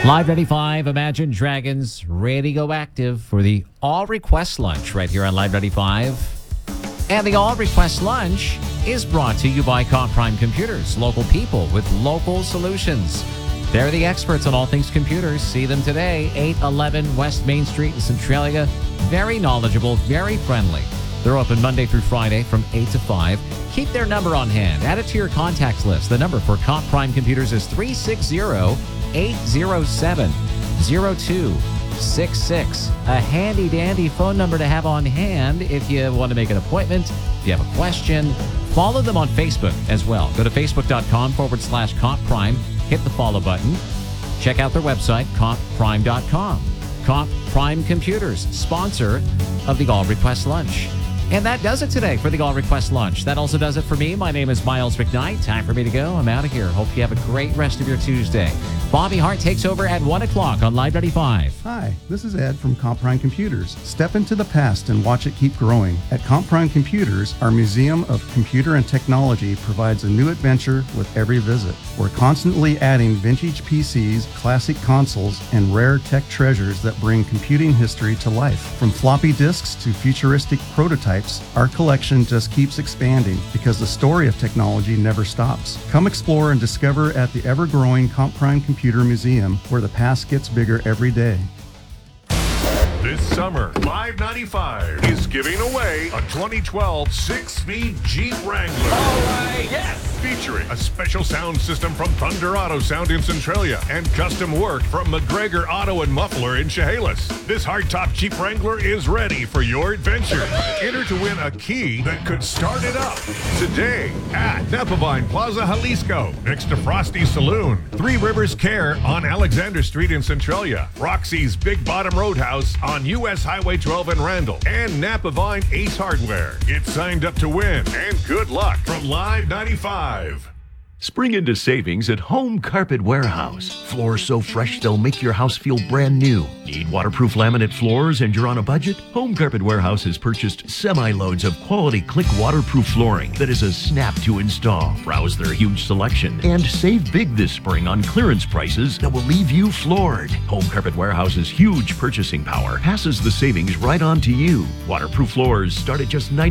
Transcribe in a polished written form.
Live 95, Imagine Dragons, Radio Active for the All Request Lunch right here on Live 95. And the All Request Lunch is brought to you by Comp Prime Computers, local people with local solutions. They're the experts on all things computers. See them today, 811 West Main Street in Centralia. Very knowledgeable, very friendly. They're open Monday through Friday from 8 to 5. Keep their number on hand. Add it to your contacts list. The number for Comp Prime Computers is 360-807-0266. A handy-dandy phone number to have on hand if you want to make an appointment, if you have a question. Follow them on Facebook as well. Go to facebook.com/Comp Prime. Hit the follow button. Check out their website, compprime.com. Comp Prime Computers, sponsor of the All Request Lunch. And that does it today for the All Request Lunch. That also does it for me. My name is Miles McKnight. Time for me to go. I'm out of here. Hope you have a great rest of your Tuesday. Bobby Hart takes over at 1 o'clock on Live 95. Hi, this is Ed from Comp Prime Computers. Step into the past and watch it keep growing. At Comp Prime Computers, our Museum of Computer and Technology provides a new adventure with every visit. We're constantly adding vintage PCs, classic consoles, and rare tech treasures that bring computing history to life. From floppy disks to futuristic prototypes, our collection just keeps expanding because the story of technology never stops. Come explore and discover at the ever-growing Comp Prime Computer Museum, where the past gets bigger every day. This summer, Live 95 is giving away a 2012 6-speed Jeep Wrangler. All right, yes! Featuring a special sound system from Thunder Auto Sound in Centralia and custom work from McGregor Auto and Muffler in Chehalis. This hardtop Jeep Wrangler is ready for your adventure. Enter to win a key that could start it up today at Napavine Plaza Jalisco, next to Frosty's Saloon, Three Rivers Care on Alexander Street in Centralia, Roxy's Big Bottom Roadhouse on US Highway 12 in Randall, and Napavine Ace Hardware. Get signed up to win, and good luck from Live 95. Spring into savings at Home Carpet Warehouse. Floors so fresh they'll make your house feel brand new. Need waterproof laminate floors and you're on a budget? Home Carpet Warehouse has purchased semi-loads of quality click waterproof flooring that is a snap to install. Browse their huge selection and save big this spring on clearance prices that will leave you floored. Home Carpet Warehouse's huge purchasing power passes the savings right on to you. Waterproof floors start at just